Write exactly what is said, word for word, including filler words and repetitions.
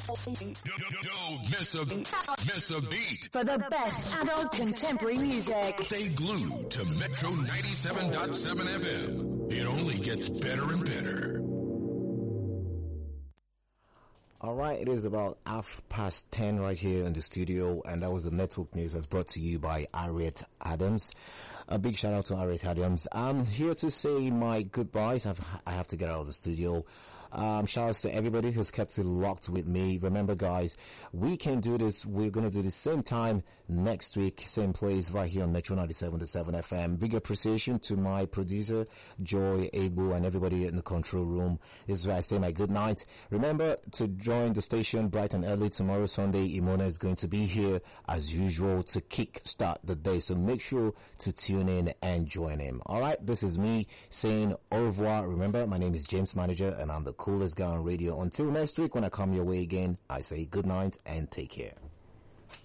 Don't miss a, miss a beat. For the best adult contemporary music. Stay glued to Metro ninety-seven point seven F M. It only gets better and better. All right, it is about half past ten right here in the studio, and that was the network news that's brought to you by Harriet Adams. A big shout out to Harriet Adams. I'm here to say my goodbyes. I've, I have to get out of the studio. Um, shout outs to everybody who's kept it locked with me. Remember, guys, we can do this. We're going to do the same time next week, same place, right here on Metro ninety-seven point seven F M. Big appreciation to my producer, Joy Egbo, and everybody in the control room. This is where I say my good night. Remember to join the station bright and early tomorrow, Sunday. Imona is going to be here as usual to kick start the day. So make sure to tune in and join him. All right, this is me saying au revoir. Remember, my name is James Manager, and I'm the coolest guy on radio. Until next week when I come your way again, I say good night and take care.